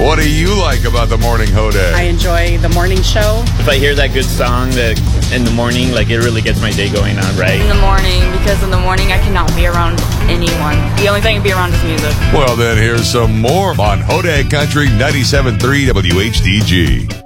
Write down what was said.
What do you like about the morning Hoday? I enjoy the morning show. If I hear that good song that in the morning, like, it really gets my day going on, right? In the morning, because in the morning I cannot be around anyone. The only thing I can be around is music. Well, then here's some more on Hoday Country 97.3 WHDG.